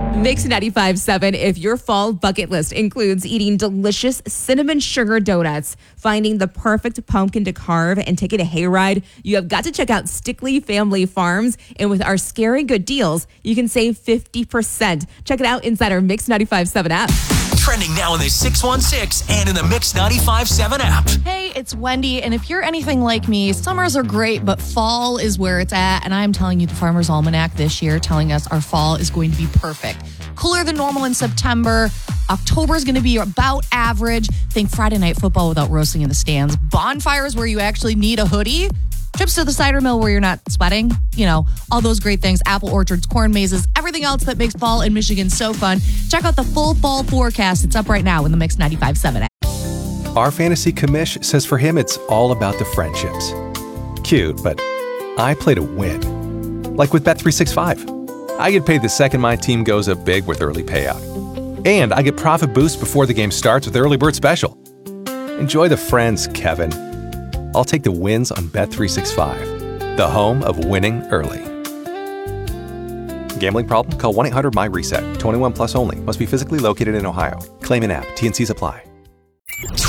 Mix 95.7. If your fall bucket list includes eating delicious cinnamon sugar donuts, finding the perfect pumpkin to carve, and taking a hayride, you have got to check out Stickley Family Farms. And with our scary good deals, you can save 50%. Check it out inside our Mix 95.7 app. Trending now in the 616 and in the Mix 95.7 app. Hey, it's Wendy, and if you're anything like me, summers are great, but fall is where it's at, and I'm telling you, the Farmer's Almanac this year telling us our fall is going to be perfect. Cooler than normal in September. October is going to be about average. Think Friday night football without roasting in the stands. Bonfires where you actually need a hoodie. Trips to the cider mill where you're not sweating. You know, all those great things. Apple orchards, corn mazes, everything else that makes fall in Michigan so fun. Check out the full fall forecast. It's up right now in the Mix 95.7 app. Our fantasy commish says for him it's all about the friendships. Cute, but I play to win. Like with Bet365. I get paid the second my team goes up big with early payout. And I get profit boost before the game starts with Early Bird Special. Enjoy the friends, Kevin. I'll take the wins on Bet365, the home of winning early. Gambling problem? Call 1-800-MY-RESET. 21 plus only. Must be physically located in Ohio. Claim an app. T&Cs apply.